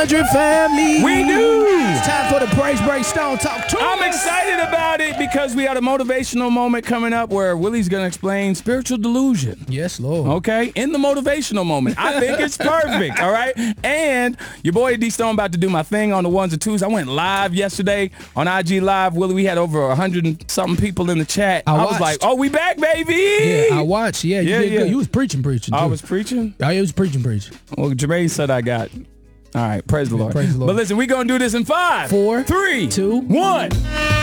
Family. We do. It's time for the Praise Break Stone Talk Tour. I'm excited about it because we got a motivational moment coming up where Willie's going to explain spiritual delusion. Yes, Lord. Okay? In the motivational moment. I think it's perfect, all right? And your boy D Stone about to do my thing on the ones and twos. I went live yesterday on IG Live. Willie, we had over 100 and something people in the chat. I was like, oh, we back, baby. Yeah, I watched. Yeah, you did good. You was preaching. Too. I was preaching? Oh, you was preaching. Well, Jermaine said I got. All right, praise the Lord. Praise the Lord. But listen, we're going to do this in 5, 4, 3, 2, 1.